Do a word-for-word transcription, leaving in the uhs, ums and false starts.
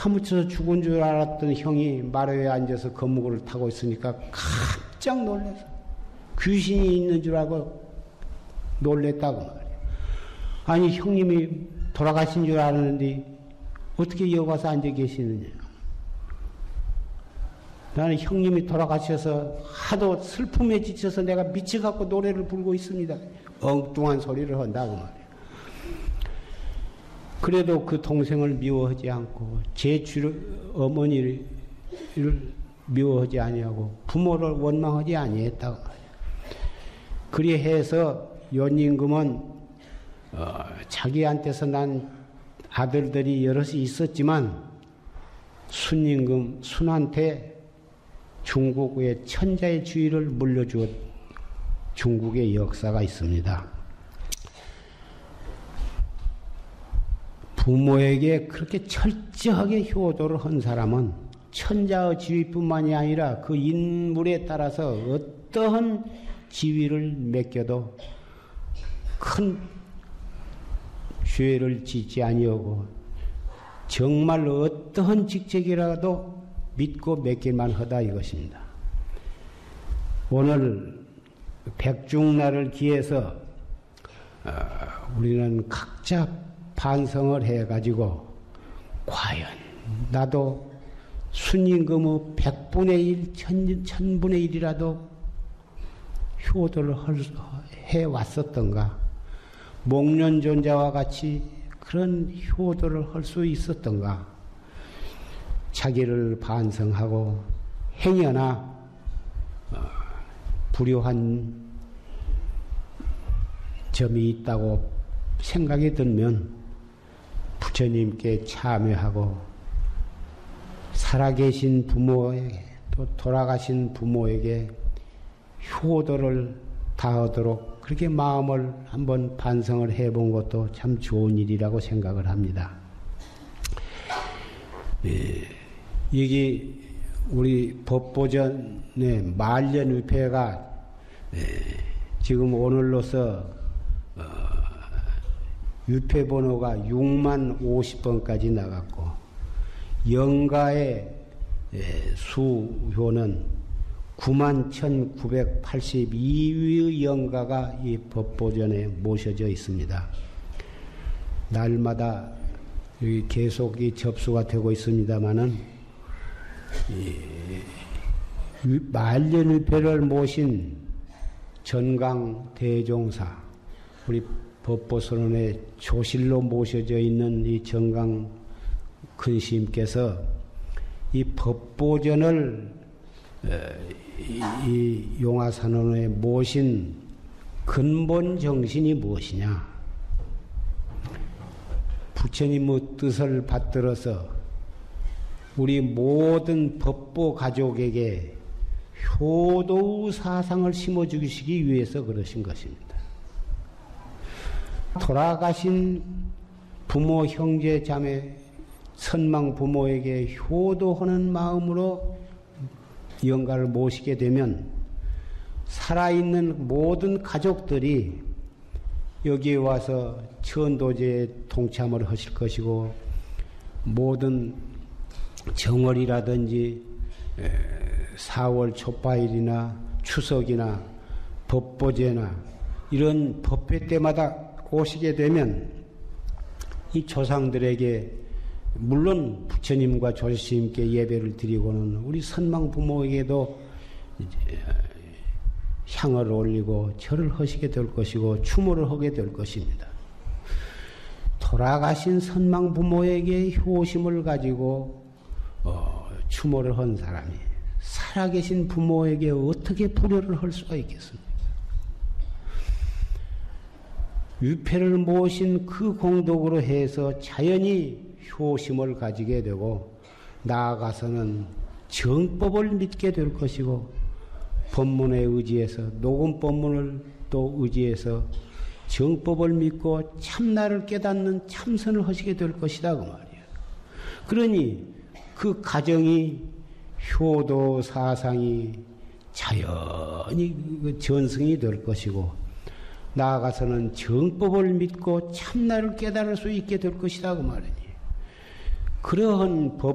파묻혀서 죽은 줄 알았던 형이 마루에 앉아서 거무고를 타고 있으니까 깜짝 놀라서 귀신이 있는 줄 알고 놀랬다고 말이야. 아니 형님이 돌아가신 줄 알았는데 어떻게 여기 와서 앉아 계시느냐. 나는 형님이 돌아가셔서 하도 슬픔에 지쳐서 내가 미쳐갖고 노래를 부르고 있습니다. 엉뚱한 소리를 한다고 말이야. 그래도 그 동생을 미워하지 않고 제 주 어머니를 미워하지 아니하고 부모를 원망하지 아니했다고 말이야. 그리해서 연임금은 어, 자기한테서 난 아들들이 여럿이 있었지만 순임금 순한테 중국의 천자의 주의를 물려주었 중국의 역사가 있습니다. 부모에게 그렇게 철저하게 효도를 한 사람은 천자의 지위뿐만이 아니라 그 인물에 따라서 어떠한 지위를 맡겨도 큰 죄를 짓지 아니하고 정말 어떠한 직책이라도 믿고 맡길만 하다 이것입니다. 오늘 백중날을 기해서 우리는 각자 반성을 해가지고 과연 나도 순임금의 백분의 일, 천, 천분의 일이라도 효도를 해왔었던가, 목련존자와 같이 그런 효도를 할 수 있었던가, 자기를 반성하고 행여나 어, 불효한 점이 있다고 생각이 들면 부처님께 참여하고 살아계신 부모에게 또 돌아가신 부모에게 효도를 다하도록 그렇게 마음을 한번 반성을 해본 것도 참 좋은 일이라고 생각을 합니다. 예, 이게 우리 법보전의 말년위패가 예, 지금 오늘로서 어, 위패번호가 육만 오십 번까지 나갔고 영가의 예, 수효는 구만 천구백팔십이 위의 영가가 이 법보전에 모셔져 있습니다. 날마다 계속 이 접수가 되고 있습니다마는 말년위패를 모신 전강 대종사, 우리 법보선언의 조실로 모셔져 있는 이 전강 근심께서 이 법보전을 이 용화산원에 모신 근본 정신이 무엇이냐? 부처님의 뜻을 받들어서 우리 모든 법보 가족에게 효도의 사상을 심어주시기 위해서 그러신 것입니다. 돌아가신 부모, 형제, 자매, 선망 부모에게 효도하는 마음으로 영가를 모시게 되면 살아있는 모든 가족들이 여기에 와서 천도제에 동참을 하실 것이고 모든 정월이라든지 사월 초파일이나 추석이나 법보제나 이런 법회 때마다 오시게 되면 이 조상들에게 물론 부처님과 조실스님께 예배를 드리고는 우리 선망 부모에게도 향을 올리고 절을 하시게 될 것이고 추모를 하게 될 것입니다. 돌아가신 선망 부모에게 효심을 가지고 어, 추모를 한 사람이 살아계신 부모에게 어떻게 불효를 할 수가 있겠습니까? 위패를 모신 그 공덕으로 해서 자연히 효심을 가지게 되고 나아가서는 정법을 믿게 될 것이고 법문에 의지해서 녹음 법문을 또 의지해서 정법을 믿고 참나를 깨닫는 참선을 하시게 될 것이다 그 말이에요. 그러니 그 가정이 효도 사상이 자연히 전승이 될 것이고 나아가서는 정법을 믿고 참나를 깨달을 수 있게 될 것이다 그 말이니 그러한 법